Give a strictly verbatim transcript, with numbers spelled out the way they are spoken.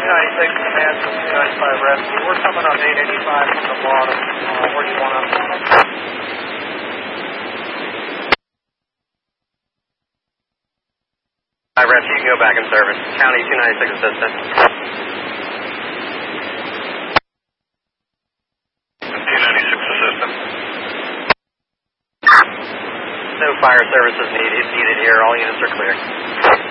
ninety-six command from two ninety-five rescue. We're coming on eight eighty-five from the bottom. Uh, where do you want us? Hi, rescue, you can go back in service. County two ninety-six assistant. two ninety-six assistant. No fire services needed, needed here. All units are clear.